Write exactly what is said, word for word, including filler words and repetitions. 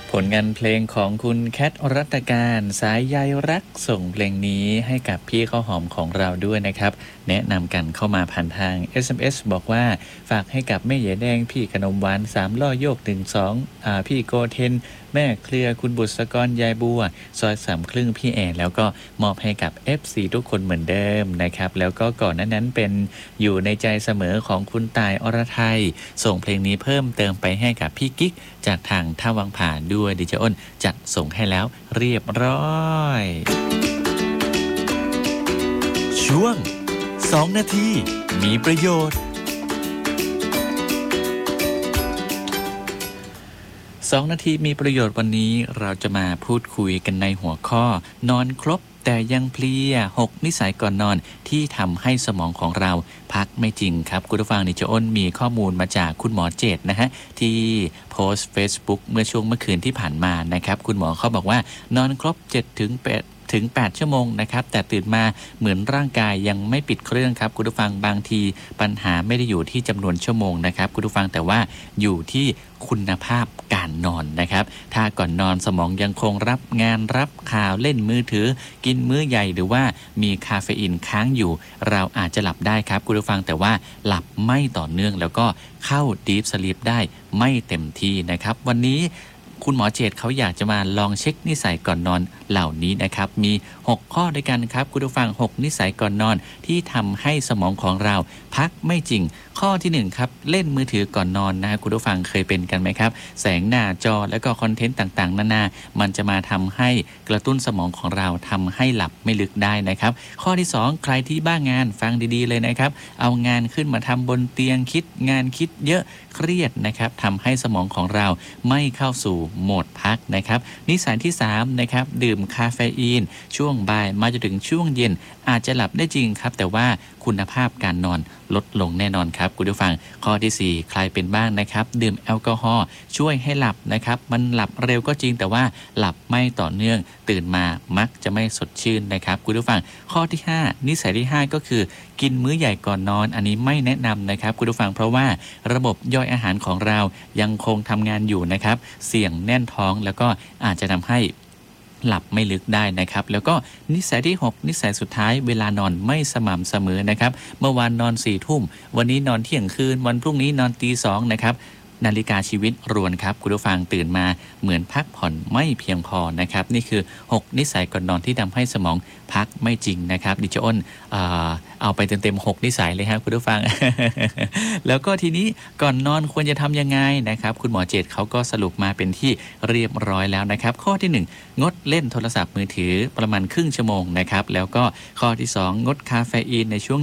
ผลงานเพลงของคุณแคทรัตการสายใยรักส่งเพลงนี้ให้กับพี่ข้าวหอมของเราด้วยนะครับแนะนำกันเข้ามาผ่านทาง เอส เอ็ม เอส บอกว่าฝากให้กับแม่เหยแดงพี่ขนมหวานสามล่อโยกหนึ่งสองอ่าพี่โกเทนแม่เคลียร์คุณบุษกรยายบัวซอยสามครึ่งพี่แอนแล้วก็มอบให้กับ เอฟ ซี ทุกคนเหมือนเดิมนะครับแล้วก็ก่อนหน้านั้นเป็นอยู่ในใจเสมอของคุณตายอรไทยส่งเพลงนี้เพิ่มเติมไปให้กับพี่กิ๊กจากทางท่าวังผ่านด้วยดิจิอ้นจัดส่งให้แล้วเรียบร้อยช่วงสองนาทีมีประโยชน์สองนาทีมีประโยชน์วันนี้เราจะมาพูดคุยกันในหัวข้อนอนครบแต่ยังเพลียหกนิสัยก่อนนอนที่ทำให้สมองของเราพักไม่จริงครับคุณผู้ฟังนิจอ้นมีข้อมูลมาจากคุณหมอเจตนะฮะที่โพสต์ Facebook เมื่อช่วงเมื่อคืนที่ผ่านมานะครับคุณหมอเขาบอกว่านอนครบ เจ็ดถึงแปดถึงแปดชั่วโมงนะครับแต่ตื่นมาเหมือนร่างกายยังไม่ปิดเครื่องครับคุณผู้ฟังบางทีปัญหาไม่ได้อยู่ที่จำนวนชั่วโมงนะครับคุณผู้ฟังแต่ว่าอยู่ที่คุณภาพการนอนนะครับถ้าก่อนนอนสมองยังคงรับงานรับข่าวเล่นมือถือกินมื้อใหญ่หรือว่ามีคาเฟอีนค้างอยู่เราอาจจะหลับได้ครับคุณผู้ฟังแต่ว่าหลับไม่ต่อเนื่องแล้วก็เข้าดีฟสลีปได้ไม่เต็มที่นะครับวันนี้คุณหมอเจตเขาอยากจะมาลองเช็คนิสัยก่อนนอนเหล่านี้นะครับมีหกข้อด้วยกันครับคุณผู้ฟังหกนิสัยก่อนนอนที่ทำให้สมองของเราพักไม่จริงข้อที่หนึ่งครับเล่นมือถือก่อนนอนนะคุณผู้ฟังเคยเป็นกันไหมครับแสงหน้าจอแล้วก็คอนเทนต์ต่างๆนานามันจะมาทำให้กระตุ้นสมองของเราทำให้หลับไม่ลึกได้นะครับข้อที่สองใครที่บ้างงานฟังดีๆเลยนะครับเอางานขึ้นมาทำบนเตียงคิดงานคิดเยอะเครียดนะครับทำให้สมองของเราไม่เข้าสู่โหมดพักนะครับนิสัยที่สามนะครับดื่มคาเฟอีนช่วงบ่ายมาจนถึงช่วงเย็นอาจจะหลับได้จริงครับแต่ว่าคุณภาพการนอนลดลงแน่นอนครับคุณผู้ฟังข้อที่สี่ใครเป็นบ้างนะครับดื่มแอลกอฮอล์ช่วยให้หลับนะครับมันหลับเร็วก็จริงแต่ว่าหลับไม่ต่อเนื่องตื่นมามักจะไม่สดชื่นนะครับคุณผู้ฟังข้อที่ห้านิสัยที่ห้าก็คือกินมื้อใหญ่ก่อนนอนอันนี้ไม่แนะนำนะครับคุณผู้ฟังเพราะว่าระบบย่อยอาหารของเรายังคงทำงานอยู่นะครับเสี่ยงแน่นท้องแล้วก็อาจจะทำให้หลับไม่ลึกได้นะครับแล้วก็นิสัยที่หกนิสัยสุดท้ายเวลานอนไม่สม่ำเสมอนะครับเมื่อวานนอนสี่ทุ่มวันนี้นอนเที่ยงคืนวันพรุ่งนี้นอนตีสองนะครับนาฬิกาชีวิตรวนครับคุณผู้ฟังตื่นมาเหมือนพักผ่อนไม่เพียงพอนะครับนี่คือหกนิสัยก่อนนอนที่ทำให้สมองพักไม่จริงนะครับดิฉันอ้นเอ่อเอาไปเต็มๆหกนิสัยเลยครับคุณผู้ฟัง แล้วก็ทีนี้ก่อนนอนควรจะทำยังไงนะครับคุณหมอเจตเขาก็สรุปมาเป็นที่เรียบร้อยแล้วนะครับข้อที่หนึ่งงดเล่นโทรศัพท์มือถือประมาณครึ่งชั่วโมงนะครับแล้วก็ข้อที่สองงดคาเฟอีนในช่วง